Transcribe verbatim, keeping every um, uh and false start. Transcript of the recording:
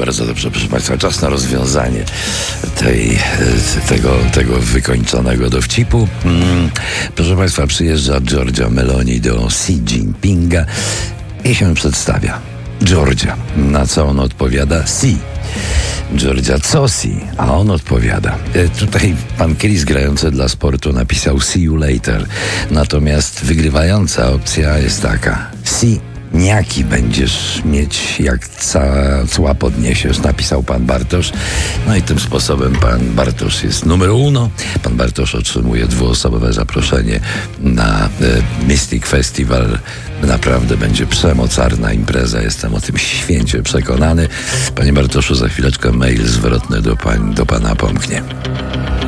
bardzo dobrze, proszę Państwa. Czas na rozwiązanie tej, tego, tego wykończonego dowcipu. Hmm. Proszę Państwa, przyjeżdża Giorgia Meloni do Xi Jinpinga i się przedstawia. Giorgia. Na co on odpowiada? Si. Giorgia, co si? A on odpowiada. E, tutaj pan Chris, grający dla sportu, napisał see you later. Natomiast wygrywająca opcja jest taka. Si. Niaki będziesz mieć, jak ca, cła podniesiesz, napisał pan Bartosz. No i tym sposobem pan Bartosz jest numer uno. Pan Bartosz otrzymuje dwuosobowe zaproszenie na e, Mystic Festival. Naprawdę będzie przemocarna impreza, jestem o tym święcie przekonany. Panie Bartoszu, za chwileczkę mail zwrotny do, pań, do pana pomknie.